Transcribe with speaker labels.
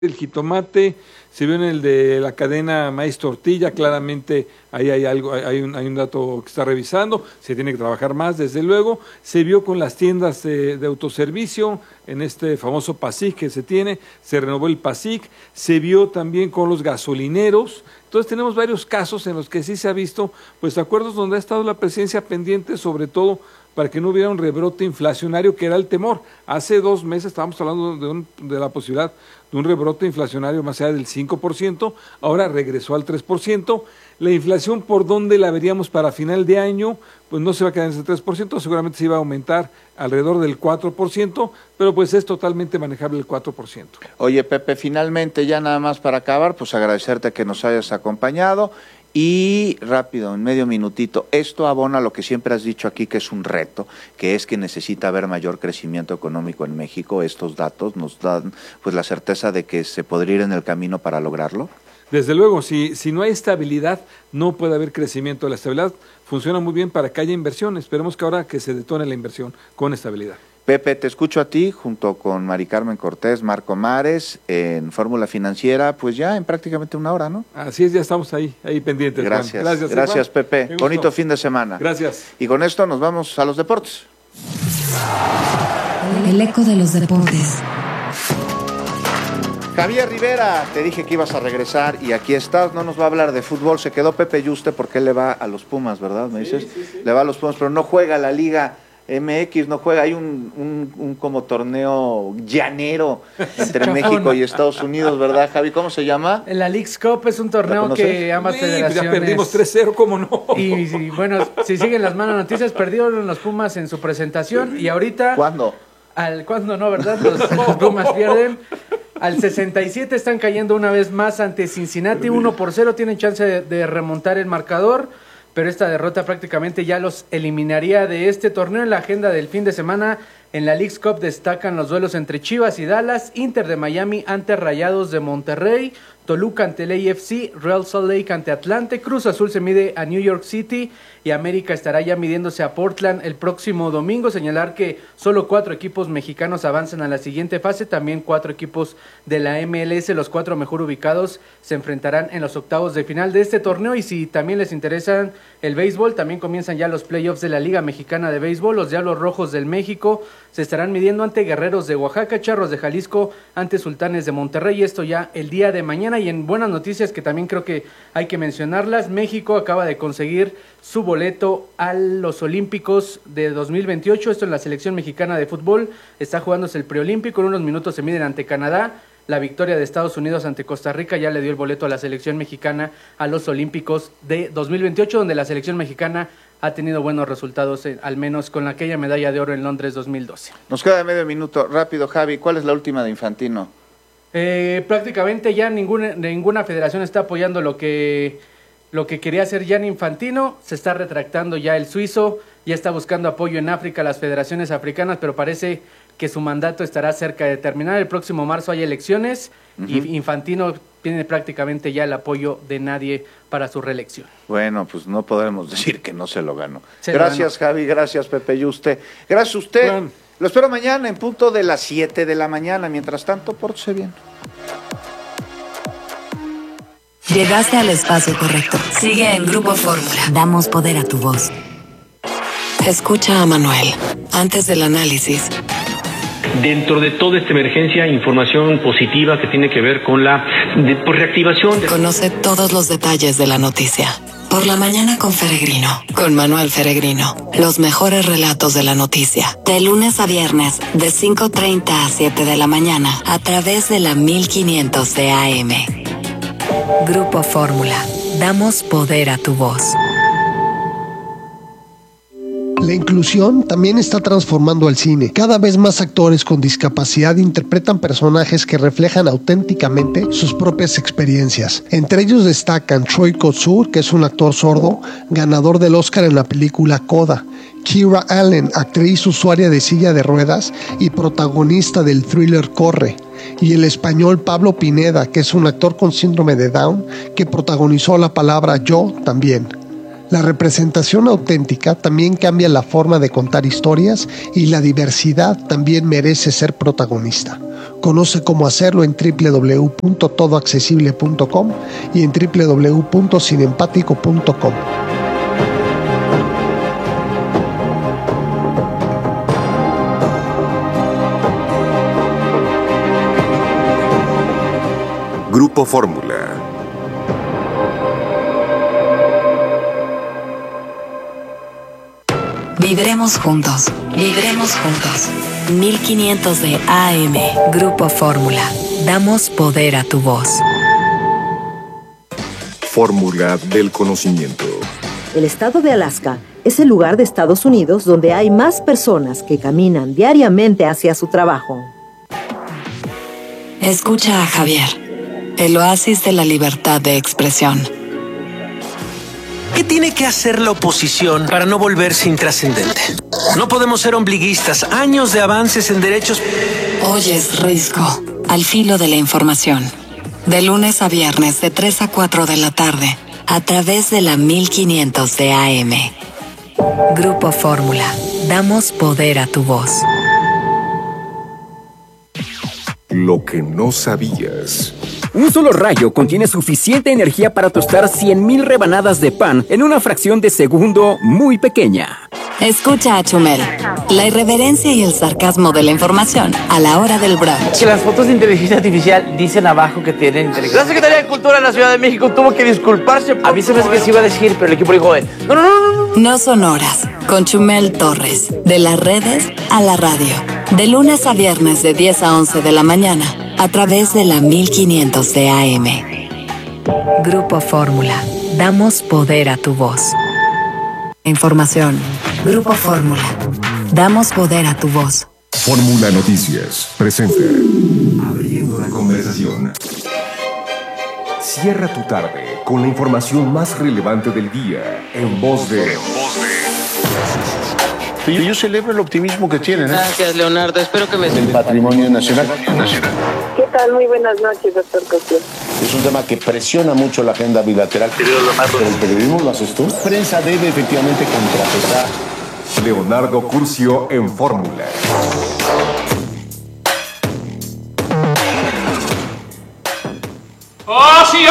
Speaker 1: el jitomate, se vio en el de la cadena Maíz Tortilla, claramente ahí hay algo, hay un dato que está revisando, se tiene que trabajar más, desde luego. Se vio con las tiendas de autoservicio, en este famoso PASIC que se tiene, se renovó el PASIC, se vio también con los gasolineros. Entonces tenemos varios casos en los que sí se ha visto, pues acuerdos donde ha estado la presidencia pendiente, sobre todo para que no hubiera un rebrote inflacionario, que era el temor. Hace 2 meses estábamos hablando de la posibilidad de un rebrote inflacionario más allá del 5%, ahora regresó al 3%. La inflación, ¿por dónde la veríamos para final de año? Pues no se va a quedar en ese 3%, seguramente se iba a aumentar alrededor del 4%, pero pues es totalmente manejable el 4%.
Speaker 2: Oye, Pepe, finalmente, ya nada más para acabar, pues agradecerte que nos hayas acompañado. Y rápido, en medio minutito, esto abona lo que siempre has dicho aquí, que es un reto, que es que necesita haber mayor crecimiento económico en México. Estos datos nos dan pues la certeza de que se podría ir en el camino para lograrlo.
Speaker 1: Desde luego, si no hay estabilidad, no puede haber crecimiento. La estabilidad funciona muy bien para que haya inversión. Esperemos que ahora que se detone la inversión con estabilidad.
Speaker 2: Pepe, te escucho a ti junto con Mari Carmen Cortés, Marco Mares, en Fórmula Financiera, pues ya en prácticamente 1 hora, ¿no?
Speaker 1: Así es, ya estamos ahí pendientes.
Speaker 2: Gracias, gracias Pepe. Bonito fin de semana.
Speaker 1: Gracias.
Speaker 2: Y con esto nos vamos a los deportes.
Speaker 3: El eco de los deportes.
Speaker 2: Javier Rivera, te dije que ibas a regresar y aquí estás. No nos va a hablar de fútbol, se quedó Pepe Yuste porque él le va a los Pumas, ¿verdad? ¿Me dices? Sí. Le va a los Pumas, pero no juega la Liga MX, no juega, hay un como torneo llanero entre México y Estados Unidos, ¿verdad, Javi? ¿Cómo se llama?
Speaker 4: La Leagues Cup es un torneo que ambas federaciones...
Speaker 1: Ya perdimos 3-0, ¿cómo no?
Speaker 4: Y bueno, si siguen las malas noticias, perdieron los Pumas en su presentación y ahorita...
Speaker 2: ¿Cuándo?
Speaker 4: ¿Cuándo no, verdad? Los Pumas pierden. Al 67 están cayendo una vez más ante Cincinnati, 1-0, tienen chance de remontar el marcador, pero esta derrota prácticamente ya los eliminaría de este torneo. En la agenda del fin de semana, en la Leagues Cup destacan los duelos entre Chivas y Dallas, Inter de Miami ante Rayados de Monterrey, Toluca ante el AFC, Real Salt Lake ante Atlante, Cruz Azul se mide a New York City y América estará ya midiéndose a Portland el próximo domingo. Señalar que solo 4 equipos mexicanos avanzan a la siguiente fase, también 4 equipos de la MLS, los 4 mejor ubicados se enfrentarán en los octavos de final de este torneo. Y si también les interesan el béisbol, también comienzan ya los playoffs de la Liga Mexicana de Béisbol. Los Diablos Rojos del México se estarán midiendo ante Guerreros de Oaxaca, Charros de Jalisco ante Sultanes de Monterrey, esto ya el día de mañana. Y en buenas noticias que también creo que hay que mencionarlas, México acaba de conseguir su boleto a los Olímpicos de 2028, esto en la selección mexicana de fútbol, está jugándose el preolímpico, en unos minutos se miden ante Canadá. La victoria de Estados Unidos ante Costa Rica ya le dio el boleto a la selección mexicana a los Olímpicos de 2028, donde la selección mexicana ha tenido buenos resultados, al menos con aquella medalla de oro en Londres 2012.
Speaker 2: Nos queda medio minuto, rápido Javi, ¿cuál es la última de Infantino?
Speaker 4: Prácticamente ya ninguna federación está apoyando lo que quería hacer Gianni Infantino. Se está retractando ya el suizo, ya está buscando apoyo en África, las federaciones africanas, pero parece que su mandato estará cerca de terminar. El próximo marzo hay elecciones y Infantino tiene prácticamente ya el apoyo de nadie para su reelección.
Speaker 2: Bueno, pues no podemos decir que no se lo ganó. Gracias, Javi, gracias, Pepe Yuste. Gracias a usted. Bueno. Lo espero mañana en punto de las 7 de la mañana. Mientras tanto, pórtese bien.
Speaker 3: Llegaste al espacio correcto. Sigue en Grupo Fórmula. Damos poder a tu voz. Escucha a Manuel antes del análisis.
Speaker 5: Dentro de toda esta emergencia, información positiva que tiene que ver con la reactivación.
Speaker 3: Conoce todos los detalles de la noticia. Por la mañana con Feregrino, con Manuel Feregrino. Los mejores relatos de la noticia. De lunes a viernes, de 5:30 a 7 de la mañana, a través de la 1500 de AM. Grupo Fórmula. Damos poder a tu voz.
Speaker 6: La inclusión también está transformando al cine. Cada vez más actores con discapacidad interpretan personajes que reflejan auténticamente sus propias experiencias. Entre ellos destacan Troy Kotsur, que es un actor sordo, ganador del Oscar en la película Coda; Kira Allen, actriz usuaria de silla de ruedas y protagonista del thriller Corre; y el español Pablo Pineda, que es un actor con síndrome de Down, que protagonizó La palabra Yo también. La representación auténtica también cambia la forma de contar historias y la diversidad también merece ser protagonista. Conoce cómo hacerlo en www.todoaccesible.com y en www.sinempático.com.
Speaker 7: Grupo Fórmula.
Speaker 3: Viviremos juntos, viviremos juntos. 1500 de AM, Grupo Fórmula. Damos poder a tu voz.
Speaker 7: Fórmula del conocimiento.
Speaker 8: El estado de Alaska es el lugar de Estados Unidos donde hay más personas que caminan diariamente hacia su trabajo.
Speaker 3: Escucha a Javier, el oasis de la libertad de expresión.
Speaker 9: ¿Qué tiene que hacer la oposición para no volverse intrascendente? No podemos ser ombliguistas. Años de avances en derechos.
Speaker 3: Oyes Risco, al filo de la información. De lunes a viernes de 3 a 4 de la tarde, a través de la 1500 de AM. Grupo Fórmula. Damos poder a tu voz.
Speaker 7: Lo que no sabías.
Speaker 10: Un solo rayo contiene suficiente energía para tostar 100,000 rebanadas de pan en una fracción de segundo muy pequeña.
Speaker 3: Escucha a Chumel, la irreverencia y el sarcasmo de la información a la hora del brunch.
Speaker 11: Que las fotos de inteligencia artificial dicen abajo que tienen inteligencia. La Secretaría de Cultura de la Ciudad de México tuvo que disculparse. A mí se me hace que se iba a decir, pero el equipo dijo, no.
Speaker 3: No son horas, con Chumel Torres, de las redes a la radio. De lunes a viernes de 10 a 11 de la mañana, a través de la 1500 de AM. Grupo Fórmula. Damos poder a tu voz. Información. Grupo Fórmula. Damos poder a tu voz.
Speaker 7: Fórmula Noticias presenta Abriendo la conversación. Cierra tu tarde con la información más relevante del día en voz de...
Speaker 12: Yo celebro el optimismo que tienen.
Speaker 13: Gracias, Leonardo. Espero que me...
Speaker 12: El patrimonio nacional.
Speaker 14: ¿Qué tal? Muy buenas noches, doctor Cosío.
Speaker 12: Es un tema que presiona mucho la agenda bilateral. Pero el periodismo lo haces tú. La prensa debe efectivamente contrapesar.
Speaker 7: Leonardo Curcio en Fórmula.
Speaker 15: ¡Oh, sí,